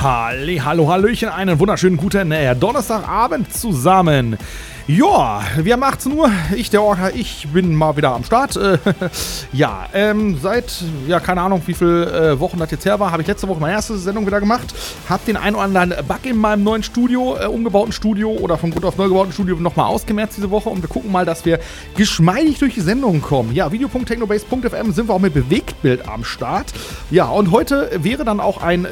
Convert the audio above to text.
Hallo, Hallöchen, einen wunderschönen guten Donnerstagabend zusammen. Ja, wir haben 18 Uhr, ich der Orca, ich bin mal wieder am Start. Seit, keine Ahnung, wie viele Wochen das jetzt her war, habe ich letzte Woche meine erste Sendung wieder gemacht. Habe den einen oder anderen Bug in meinem neuen Studio, umgebauten Studio oder von Grund auf neu gebauten Studio nochmal ausgemerzt diese Woche. Und wir gucken mal, dass wir geschmeidig durch die Sendung kommen. Ja, video.technobase.fm sind wir auch mit Bewegtbild am Start. Ja, und heute wäre dann auch ein